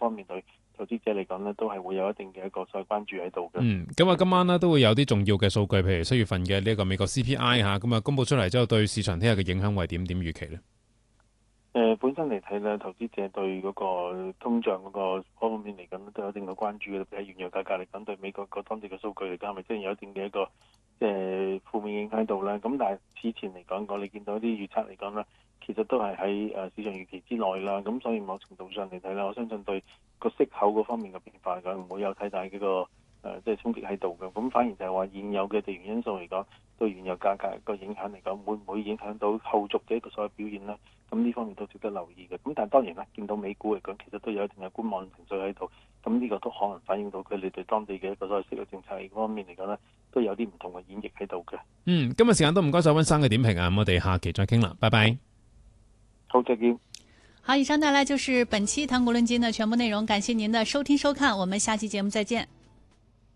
方面對投資者嚟講呢，都係會有一定嘅一個所謂關注喺度嘅。 咁啊，今晚呢都會有啲重要嘅數據，譬如7月份嘅呢一個美國 CPI 嚇，咁啊公佈出嚟之後，對市場聽日嘅影響會點預期呢？ 本身嚟睇咧，投資者對嗰個通脹嗰個方面嚟講都有一定嘅關注嘅。譬如原油價格嚟講，對美國個當地嘅數據嚟講，係咪真係有一定嘅一個負面影響喺度咧？咁但係之前嚟講，你見到啲預測嚟講咧，其實都係喺市場預期之內啦。咁所以某程度上嚟睇咧，我相信對個息口嗰方面嘅變化嚟講，唔會有太大嘅個衝擊喺度嘅。咁反而就係話現有嘅地緣因素嚟講，對原油價格個影響嚟講，會唔會影響到後續嘅一個所謂表現咧？咁呢方面都值得留意嘅。咁但係當然啦，見到美股嚟講，其實都有一定嘅觀望情緒喺度。咁呢個都可能反映到佢哋對當地嘅一個所謂息率政策方面嚟講呢，都有啲唔同嘅演繹喺度嘅。 今日時間都唔該晒溫生嘅點評啊，我哋下期再傾啦，拜拜。 好，再見。 好，以上帶來就是本期談股論金的全部內容，感謝您的收聽收看，我們下期節目再見。